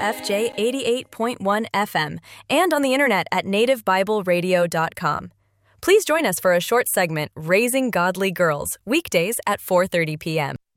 WFJ 88.1 FM and on the internet at nativebibleradio.com. Please join us for a short segment, Raising Godly Girls, weekdays at 4:30 p.m.